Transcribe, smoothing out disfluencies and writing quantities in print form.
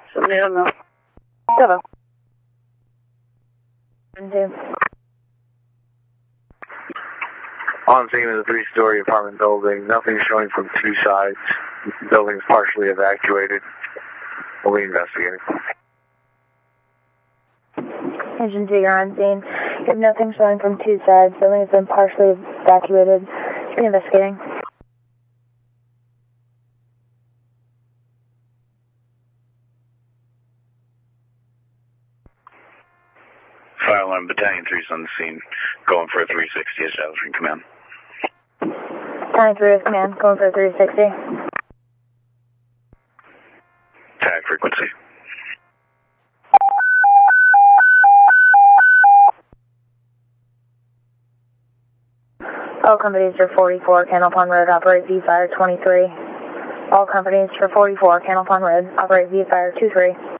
Somebody on the 7. On scene of the 3-story apartment building, nothing showing from 2 sides. The building is partially evacuated. We'll be investigating. Agent G, you're on scene. You have nothing showing from 2 sides. The building has been partially evacuated. Be investigating. Fire alarm battalion 3's on the scene. Going for a 360 as Establishing Command. Battalion 3 is command. Going for a 360. Tag frequency. All companies for 44 Candle Pond Road operate V-Fire 23. All companies for 44 Candle Pond Road operate V-Fire 23.